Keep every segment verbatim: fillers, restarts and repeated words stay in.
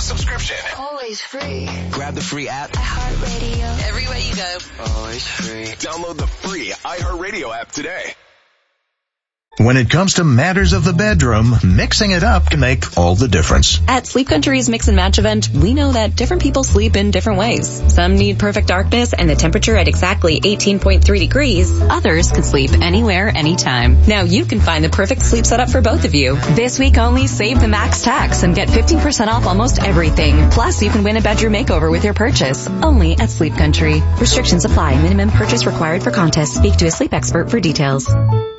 subscription. Always free. Grab the free app. iHeartRadio. Everywhere you go. Always free. Download the free iHeartRadio app today. When it comes to matters of the bedroom, mixing it up can make all the difference. At Sleep Country's Mix and Match event, we know that different people sleep in different ways. Some need perfect darkness and the temperature at exactly eighteen point three degrees. Others can sleep anywhere, anytime. Now you can find the perfect sleep setup for both of you. This week only, save the max tax and get fifteen percent off almost everything. Plus, you can win a bedroom makeover with your purchase. Only at Sleep Country. Restrictions apply. Minimum purchase required for contest. Speak to a sleep expert for details.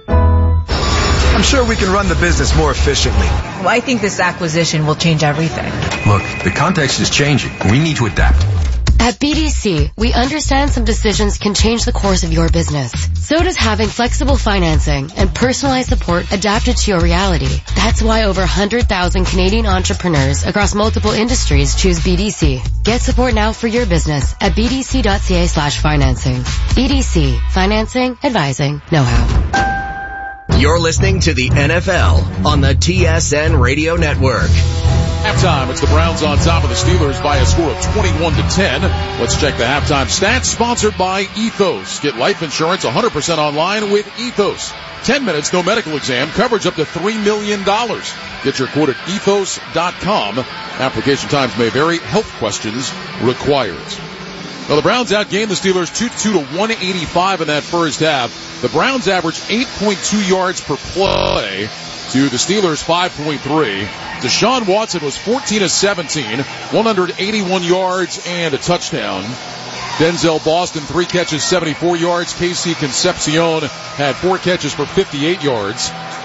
I'm sure we can run the business more efficiently. Well, I think this acquisition will change everything. Look, the context is changing. We need to adapt. At B D C, we understand some decisions can change the course of your business. So does having flexible financing and personalized support adapted to your reality. That's why over one hundred thousand Canadian entrepreneurs across multiple industries choose B D C. Get support now for your business at bdc.ca slash financing. B D C. Financing, advising, know-how. You're listening to the N F L on the T S N Radio Network. Halftime, it's the Browns on top of the Steelers by a score of twenty-one to ten. Let's check the halftime stats, sponsored by Ethos. Get life insurance one hundred percent online with Ethos. ten minutes, no medical exam, coverage up to three million dollars. Get your quote at ethos dot com. Application times may vary. Health questions required. Well, the Browns outgained the Steelers two to two to one eighty-five in that first half. The Browns averaged eight point two yards per play to the Steelers' five point three. Deshaun Watson was fourteen of seventeen, one hundred eighty-one yards and a touchdown. Denzel Boston, three catches, seventy-four yards. Casey Concepcion had four catches for fifty-eight yards.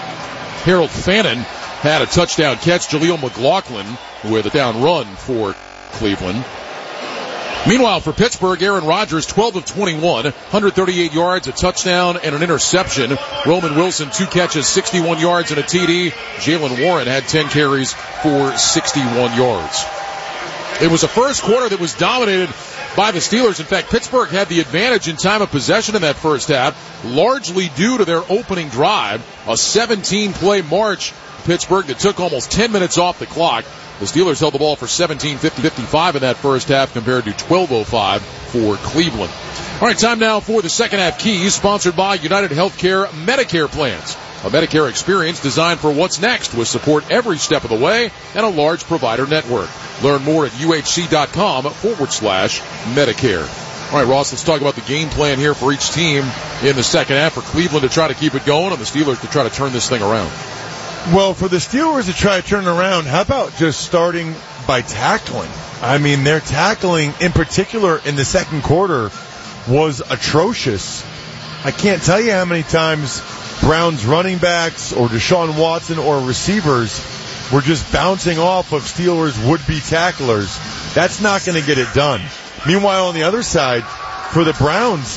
Harold Fannin had a touchdown catch. Jaleel McLaughlin with a down run for Cleveland. Meanwhile, for Pittsburgh, Aaron Rodgers, twelve of twenty-one, one hundred thirty-eight yards, a touchdown, and an interception. Roman Wilson, two catches, sixty-one yards, and a T D. Jaylen Warren had ten carries for sixty-one yards. It was a first quarter that was dominated by the Steelers. In fact, Pittsburgh had the advantage in time of possession in that first half, largely due to their opening drive, a seventeen-play march. Pittsburgh that took almost ten minutes off the clock. The Steelers held the ball for seventeen fifty-five in that first half compared to twelve oh five for Cleveland. All right, time now for the second half keys, sponsored by United Healthcare Medicare Plans. A Medicare experience designed for what's next with support every step of the way and a large provider network. Learn more at uhc.com forward slash Medicare. All right, Ross, let's talk about the game plan here for each team in the second half. For Cleveland to try to keep it going and the Steelers to try to turn this thing around. Well, for the Steelers to try to turn it around, how about just starting by tackling? I mean, their tackling, in particular in the second quarter, was atrocious. I can't tell you how many times Browns running backs or Deshaun Watson or receivers were just bouncing off of Steelers would-be tacklers. That's not going to get it done. Meanwhile, on the other side, for the Browns,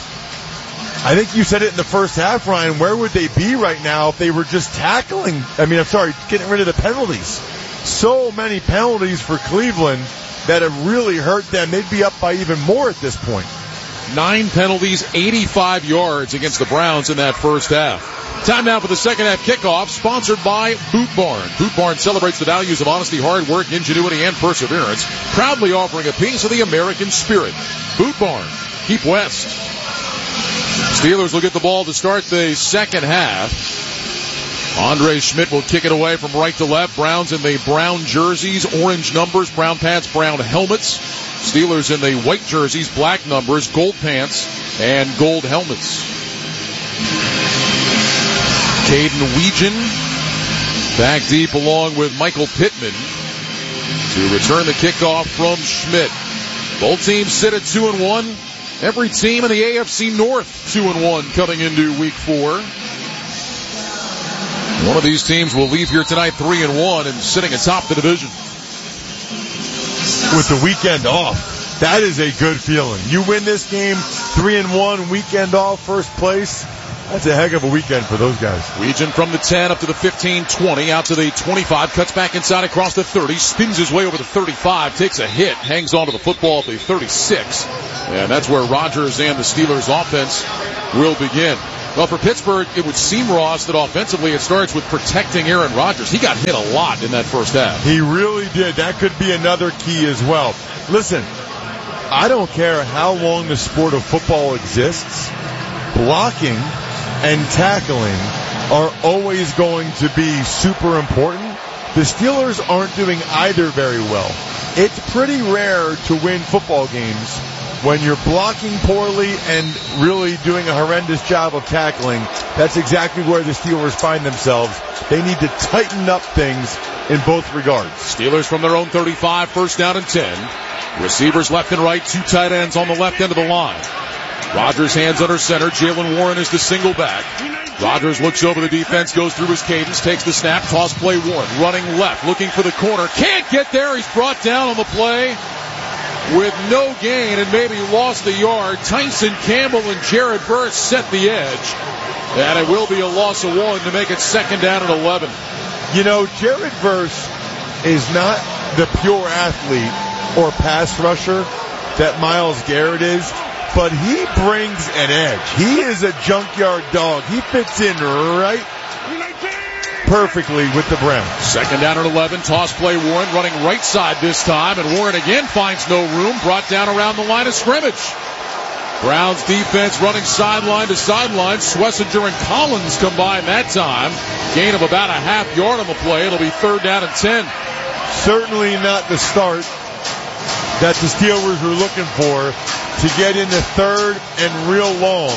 I think you said it in the first half, Ryan, where would they be right now if they were just tackling, I mean, I'm sorry, getting rid of the penalties. So many penalties for Cleveland that have really hurt them. They'd be up by even more at this point. Nine penalties, eighty-five yards against the Browns in that first half. Time now for the second half kickoff, sponsored by Boot Barn. Boot Barn celebrates the values of honesty, hard work, ingenuity, and perseverance, proudly offering a piece of the American spirit. Boot Barn, keep west. Steelers will get the ball to start the second half. Andre Schmidt will kick it away from right to left. Browns in the brown jerseys, orange numbers, brown pants, brown helmets. Steelers in the white jerseys, black numbers, gold pants, and gold helmets. Caden Weegan back deep along with Michael Pittman to return the kickoff from Schmidt. Both teams sit at two and one. Every team in the A F C North two and one coming into week four. One of these teams will leave here tonight three and one and sitting atop the division. With the weekend off, that is a good feeling. You win this game, three and one, weekend off, first place. That's a heck of a weekend for those guys. Region from the ten up to the fifteen, twenty, out to the twenty-five, cuts back inside across the thirty, spins his way over the thirty-five, takes a hit, hangs onto the football at the thirty-six. And that's where Rodgers and the Steelers offense will begin. Well, for Pittsburgh, it would seem, Ross, that offensively it starts with protecting Aaron Rodgers. He got hit a lot in that first half. He really did. That could be another key as well. Listen, I don't care how long the sport of football exists. Blocking and tackling are always going to be super important. The Steelers aren't doing either very well. It's pretty rare to win football games when you're blocking poorly and really doing a horrendous job of tackling. That's exactly where the Steelers find themselves. They need to tighten up things in both regards. Steelers from their own thirty-five, first down and ten. Receivers left and right, two tight ends on the left end of the line. Rodgers hands under center. Jaylen Warren is the single back. Rodgers looks over the defense, goes through his cadence, takes the snap, toss play Warren, running left, looking for the corner. Can't get there. He's brought down on the play with no gain and maybe lost a yard. Tyson Campbell and Jared Verse set the edge. And it will be a loss of one to make it second down and eleven. You know, Jared Verse is not the pure athlete or pass rusher that Myles Garrett is, but he brings an edge. He is a junkyard dog. He fits in right perfectly with the Browns. Second down and eleven. Toss play Warren running right side this time, and Warren again finds no room. Brought down around the line of scrimmage. Browns defense running sideline to sideline. Schlesinger and Collins combine that time. Gain of about a half yard on the play. It'll be third down and ten. Certainly not the start that the Steelers were looking for to get into third and real long.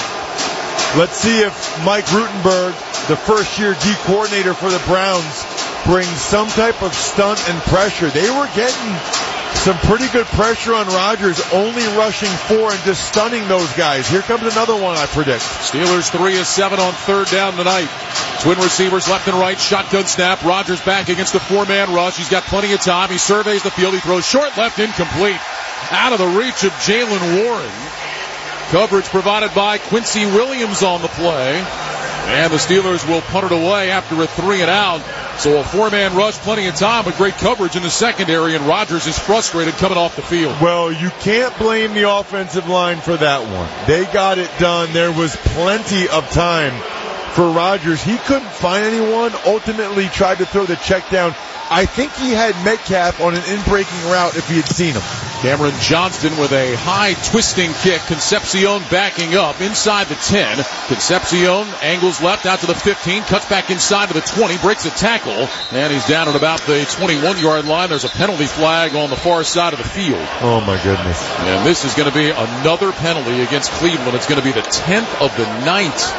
Let's see if Mike Rutenberg, the first-year D coordinator for the Browns, brings some type of stunt and pressure. They were getting some pretty good pressure on Rodgers, only rushing four and just stunning those guys. Here comes another one, I predict. Steelers three is seven on third down tonight. Twin receivers left and right, shotgun snap. Rodgers back against the four-man rush. He's got plenty of time. He surveys the field. He throws short left, incomplete. Out of the reach of Jaylen Warren. Coverage provided by Quincy Williams on the play. And the Steelers will punt it away after a three and out. So a four-man rush, plenty of time, but great coverage in the secondary, and Rodgers is frustrated coming off the field. Well, you can't blame the offensive line for that one. They got it done. There was plenty of time for Rodgers. He couldn't find anyone, ultimately tried to throw the check down. I think he had Metcalf on an in-breaking route if he had seen him. Cameron Johnston with a high twisting kick. Concepcion backing up inside the ten. Concepcion angles left out to the fifteen, cuts back inside to the twenty, breaks a tackle, and he's down at about the twenty-one-yard line. There's a penalty flag on the far side of the field. Oh, my goodness. And this is going to be another penalty against Cleveland. It's going to be the tenth of the night.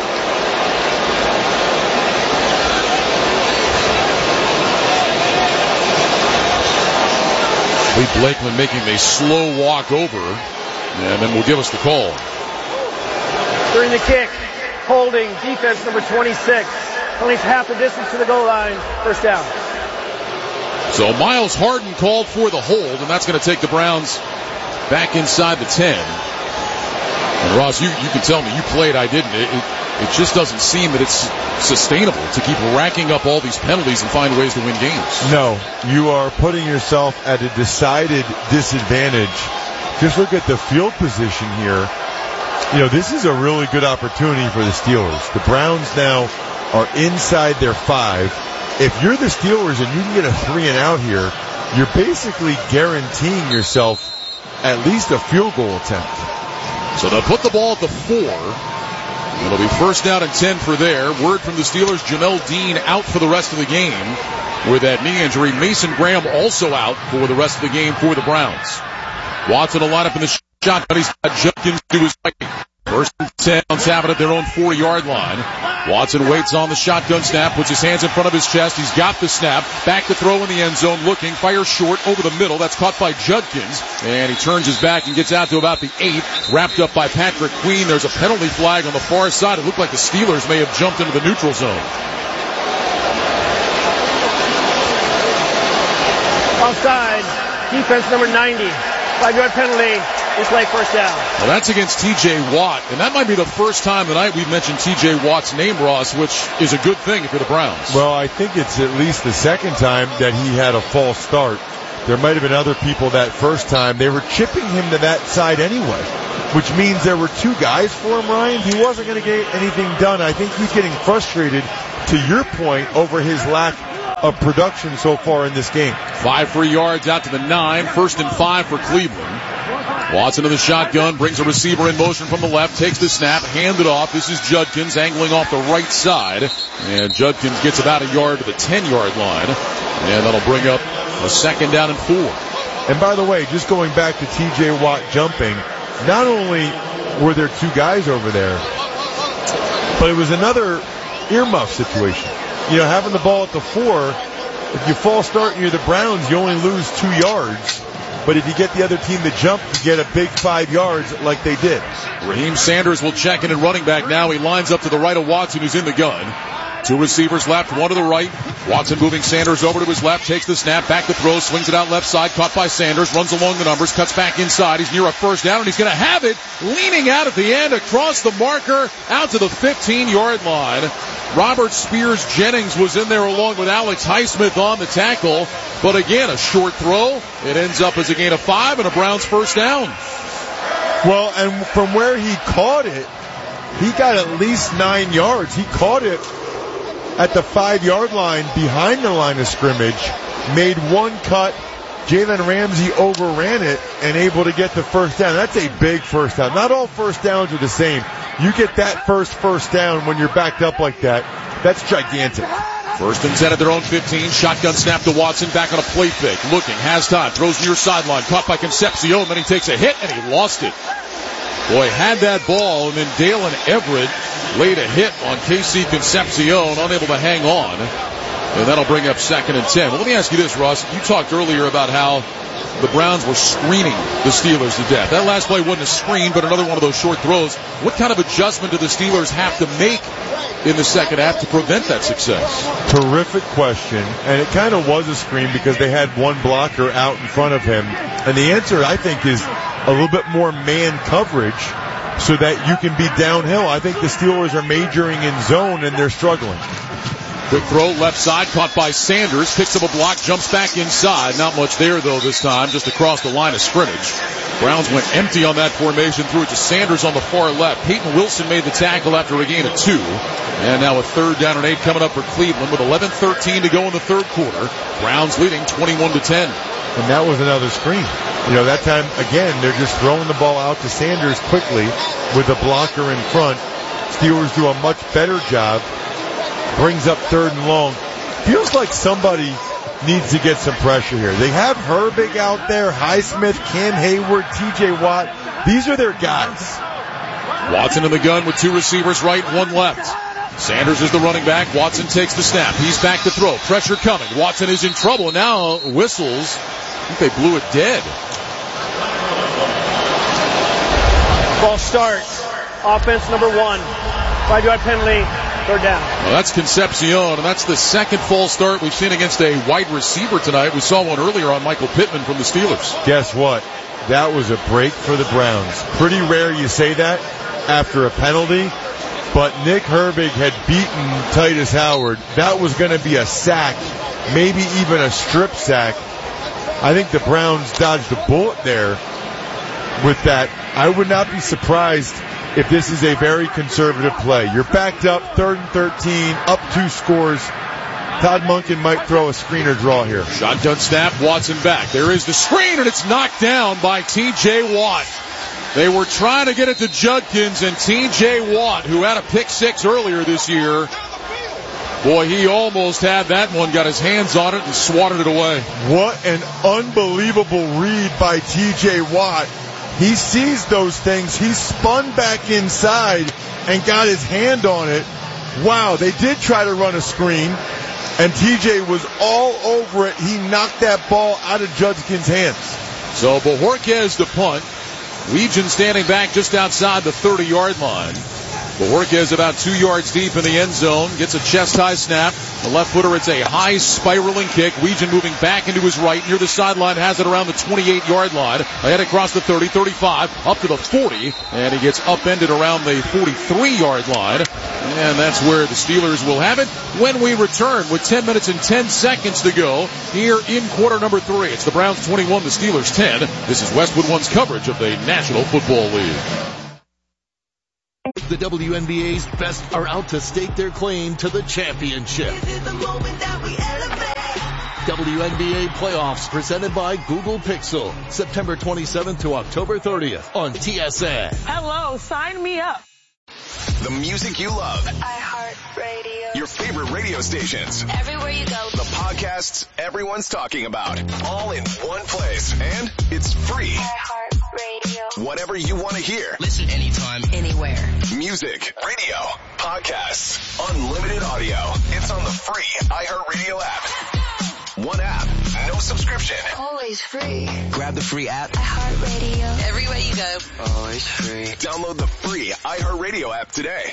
Lee Blakeman making a slow walk over, and then will give us the call. During the kick, holding defense number twenty-six. Only half the distance to the goal line. First down. So Miles Harden called for the hold, and that's going to take the Browns back inside the ten. And Ross, you, you can tell me, you played, I didn't. It, it, it just doesn't seem that it's sustainable to keep racking up all these penalties and find ways to win games. No, you are putting yourself at a decided disadvantage. Just look at the field position here. You know, this is a really good opportunity for the Steelers. The Browns now are inside their five. If you're the Steelers and you can get a three and out here, you're basically guaranteeing yourself at least a field goal attempt. So they'll put the ball at the four. It'll be first down and ten for there. Word from the Steelers, Jamel Dean out for the rest of the game with that knee injury. Mason Graham also out for the rest of the game for the Browns. Watson will line up in the shotgun. He's got Judkins to his right. First and ten, have it at their own forty-yard line. Watson waits on the shotgun snap, puts his hands in front of his chest. He's got the snap. Back to throw in the end zone, looking, fires short over the middle. That's caught by Judkins. And he turns his back and gets out to about the eight. Wrapped up by Patrick Queen. There's a penalty flag on the far side. It looked like the Steelers may have jumped into the neutral zone. Offside. Defense number ninety. Five-yard penalty. This late first down. Well, that's against T J Watt, and that might be the first time tonight we've mentioned T J Watt's name, Ross, which is a good thing if you're the Browns. Well, I think it's at least the second time that he had a false start. There might have been other people that first time. They were chipping him to that side anyway. which means there were two guys for him, Ryan. He wasn't going to get anything done. I think he's getting frustrated, to your point, over his lack of production so far in this game. Five free yards out to the nine. First and five for Cleveland. Watson to the shotgun, brings a receiver in motion from the left, takes the snap, hand it off. This is Judkins angling off the right side. And Judkins gets about a yard to the ten-yard line. And that'll bring up a second down and four. And by the way, just going back to T J Watt jumping, not only were there two guys over there, but it was another earmuff situation. You know, having the ball at the four, if you false start near the Browns, you only lose two yards. But if you get the other team to jump, you get a big five yards like they did. Raheem Sanders will check in at running back now. He lines up to the right of Watson, who's in the gun. Two receivers left, one to the right. Watson moving Sanders over to his left, takes the snap, back to throw, swings it out left side, caught by Sanders, runs along the numbers, cuts back inside. He's near a first down, and he's going to have it, leaning out at the end, across the marker, out to the fifteen-yard line. Robert Spears-Jennings was in there along with Alex Highsmith on the tackle. But again, a short throw. It ends up as a gain of five and a Browns first down. Well, and from where he caught it, he got at least nine yards. He caught it at the five-yard line behind the line of scrimmage, made one cut. Jalen Ramsey overran it and able to get the first down. That's a big first down. Not all first downs are the same. You get that first first down when you're backed up like that. That's gigantic. First and ten at their own fifteen. Shotgun snap to Watson. Back on a play fake. Looking. Has time. Throws near sideline. Caught by Concepcion. Then he takes a hit and he lost it. Boy, had that ball, and then Dalen Everett laid a hit on K C Concepcion, unable to hang on. And that'll bring up second and ten. Well, let me ask you this, Russ. You talked earlier about how the Browns were screening the Steelers to death. That last play wasn't a screen, but another one of those short throws. What kind of adjustment do the Steelers have to make in the second half to prevent that success? Terrific question. And it kind of was a screen because they had one blocker out in front of him. And the answer, I think, is a little bit more man coverage so that you can be downhill. I think the Steelers are majoring in zone and they're struggling. Quick throw, left side, caught by Sanders, picks up a block, jumps back inside. Not much there, though, this time, just across the line of scrimmage. Browns went empty on that formation, threw it to Sanders on the far left. Peyton Wilson made the tackle after a gain of two. And now a third down and eight coming up for Cleveland with eleven thirteen to go in the third quarter. Browns leading twenty-one to ten. And that was another screen. You know, that time, again, they're just throwing the ball out to Sanders quickly with a blocker in front. Steelers do a much better job. Brings up third and long. Feels like somebody needs to get some pressure here. They have Herbig out there, Highsmith, Cam Hayward, T J Watt. These are their guys. Watson in the gun with two receivers right, one left. Sanders is the running back. Watson takes the snap. He's back to throw. Pressure coming. Watson is in trouble. Now whistles. I think they blew it dead. Ball start. Offense number one. Five-yard penalty. Third down. Well, that's Concepcion, and that's the second false start we've seen against a wide receiver tonight. We saw one earlier on Michael Pittman from the Steelers. Guess what? That was a break for the Browns. Pretty rare you say that after a penalty, but Nick Herbig had beaten Titus Howard. That was going to be a sack, maybe even a strip sack. I think the Browns dodged a bullet there with that. I would not be surprised if this is a very conservative play. You're backed up, third and thirteen, up two scores. Todd Monken might throw a screen or draw here. Shotgun snap, Watson back. There is the screen, and it's knocked down by T J Watt. They were trying to get it to Judkins, and T J Watt, who had a pick six earlier this year, boy, he almost had that one, got his hands on it and swatted it away. What an unbelievable read by T J Watt. He sees those things. He spun back inside and got his hand on it. Wow, they did try to run a screen, and T J was all over it. He knocked that ball out of Judkins' hands. So Bojorquez to punt. Legion standing back just outside the thirty-yard line. Bohorquez about two yards deep in the end zone. Gets a chest-high snap. The left footer, it's a high spiraling kick. Weejan moving back into his right near the sideline. Has it around the twenty-eight yard line. Ahead across the thirty, thirty-five, up to the forty. And he gets upended around the forty-three yard line. And that's where the Steelers will have it when we return with ten minutes and ten seconds to go here in quarter number three. It's the Browns twenty-one, the Steelers ten. This is Westwood One's coverage of the National Football League. The W N B A's best are out to stake their claim to the championship. W N B A playoffs presented by Google Pixel, September twenty-seventh to October thirtieth on T S N. Hello, sign me up. The music you love. iHeartRadio. Your favorite radio stations. Everywhere you go. The podcasts everyone's talking about. All in one place. And it's free. iHeartRadio. Whatever you want to hear. Listen anytime, anywhere. Music, radio, podcasts, unlimited audio. It's on the free iHeartRadio app. One app, no subscription. Always free. Grab the free app. iHeartRadio. Everywhere you go. Always free. Download the free iHeartRadio app today.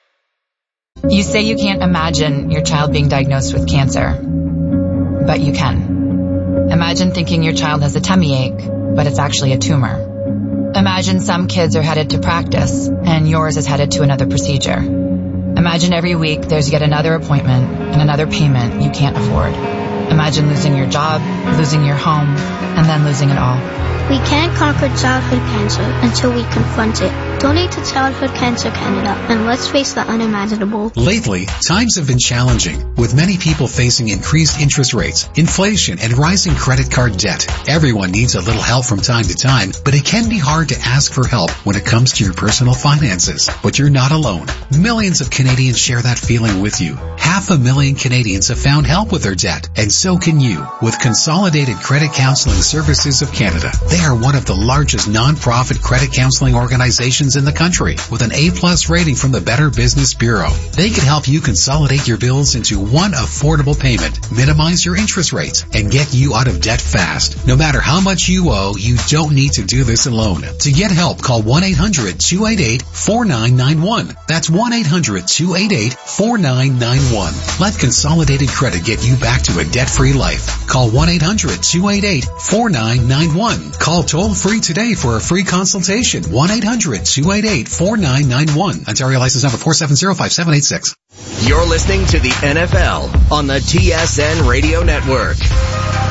You say you can't imagine your child being diagnosed with cancer, but you can. Imagine thinking your child has a tummy ache, but it's actually a tumor. Imagine some kids are headed to practice, and yours is headed to another procedure. Imagine every week there's yet another appointment and another payment you can't afford. Imagine losing your job, losing your home, and then losing it all. We can't conquer childhood cancer until we confront it. Donate to Childhood Cancer Canada, and let's face the unimaginable. Lately, times have been challenging, with many people facing increased interest rates, inflation, and rising credit card debt. Everyone needs a little help from time to time, but it can be hard to ask for help when it comes to your personal finances. But you're not alone. Millions of Canadians share that feeling with you. Half a million Canadians have found help with their debt, and so can you, with Consolidated Credit Counseling Services of Canada. They are one of the largest non-profit credit counseling organizations in the country, with an A-plus rating from the Better Business Bureau. They can help you consolidate your bills into one affordable payment, minimize your interest rates, and get you out of debt fast. No matter how much you owe, you don't need to do this alone. To get help, call one eight hundred two eight eight four nine nine one. That's one eight hundred two eight eight four nine nine one. Let Consolidated Credit get you back to a debt-free life. Call one eight hundred two eight eight four nine nine one. Call toll-free today for a free consultation. one eight hundred two eight eight four nine nine one. Ontario license number four seven zero five seven eight six. You're listening to the N F L on the T S N Radio Network.